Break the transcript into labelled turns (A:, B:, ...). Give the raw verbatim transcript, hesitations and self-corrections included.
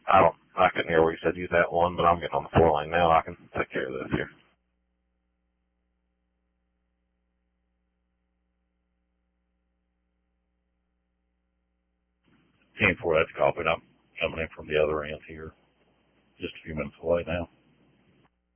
A: I don't, I couldn't hear what you said. Use that one, but I'm getting on the four lane now. I can take care of this here.
B: ten four, that's copied. I'm coming in from the other end here. Just a few minutes away now.